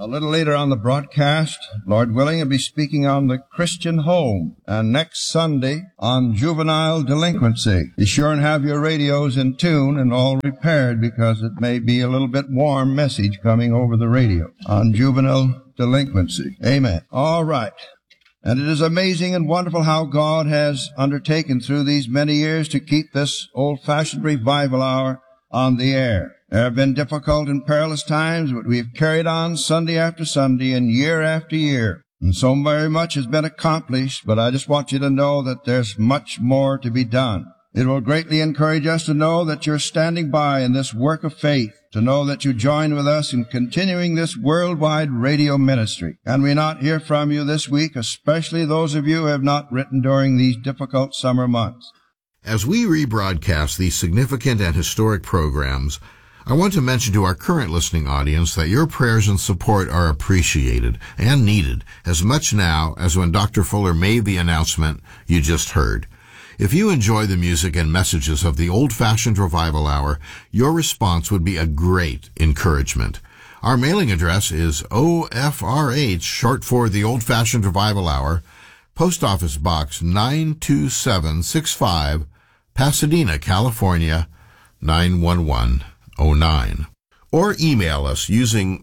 A little later on the broadcast, Lord willing, I'll be speaking on the Christian home, and next Sunday on juvenile delinquency. Be sure and have your radios in tune and all repaired, because it may be a little bit warm message coming over the radio on juvenile delinquency. Amen. All right. And it is amazing and wonderful how God has undertaken through these many years to keep this old-fashioned revival hour on the air. There have been difficult and perilous times, but we have carried on Sunday after Sunday and year after year. And so very much has been accomplished, but I just want you to know that there's much more to be done. It will greatly encourage us to know that you're standing by in this work of faith, to know that you join with us in continuing this worldwide radio ministry. And we not hear from you this week, especially those of you who have not written during these difficult summer months. As we rebroadcast these significant and historic programs, I want to mention to our current listening audience that your prayers and support are appreciated and needed as much now as when Dr. Fuller made the announcement you just heard. If you enjoy the music and messages of the Old-Fashioned Revival Hour, your response would be a great encouragement. Our mailing address is OFRH, short for the Old-Fashioned Revival Hour, Post Office Box 92765, Pasadena, California, 91109. Or email us using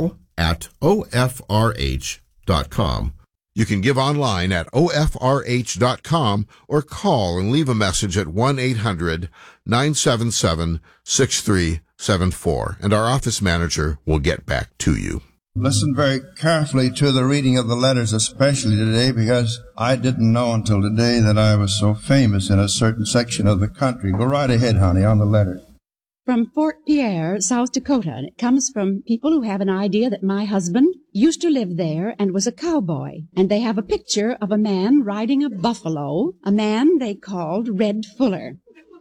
mail@ofrh.com. You can give online at ofrh.com or call and leave a message at 1-800-977-6374, and our office manager will get back to you. Listen very carefully to the reading of the letters, especially today, because I didn't know until today that I was so famous in a certain section of the country. Go right ahead, honey, on the letter. From Fort Pierre, South Dakota, and it comes from people who have an idea that my husband used to live there and was a cowboy, and they have a picture of a man riding a buffalo, a man they called Red Fuller.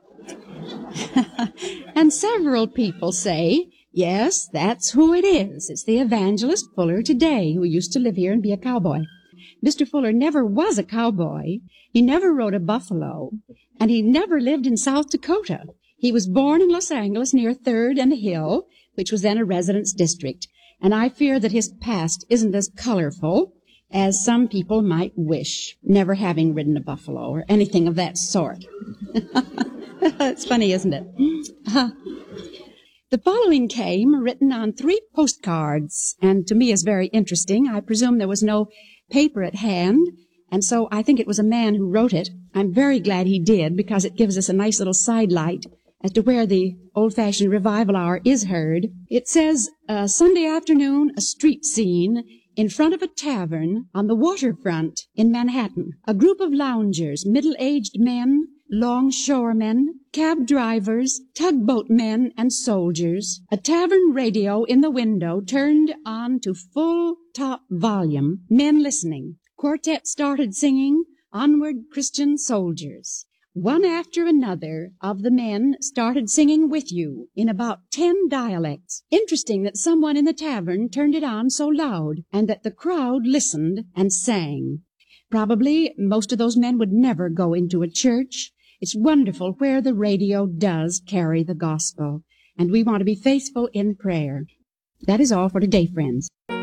And several people say, yes, that's who it is. It's the evangelist Fuller today, who used to live here and be a cowboy. Mr. Fuller never was a cowboy. He never rode a buffalo, and he never lived in South Dakota. He was born in Los Angeles near 3rd and Hill, which was then a residence district, and I fear that his past isn't as colorful as some people might wish, never having ridden a buffalo or anything of that sort. It's funny, isn't it? The following came written on 3 postcards, and to me is very interesting. I presume there was no paper at hand, and so I think it was a man who wrote it. I'm very glad he did, because it gives us a nice little sidelight as to where the Old-Fashioned Revival Hour is heard. It says, Sunday afternoon, a street scene in front of a tavern on the waterfront in Manhattan. A group of loungers, middle-aged men, longshoremen, cab drivers, tugboat men, and soldiers. A tavern radio in the window turned on to full top volume. Men listening. Quartet started singing, Onward, Christian Soldiers. One after another of the men started singing with you in about 10 dialects. Interesting that someone in the tavern turned it on so loud, and that the crowd listened and sang. Probably most of those men would never go into a church. It's wonderful where the radio does carry the gospel, and we want to be faithful in prayer. That is all for today, friends.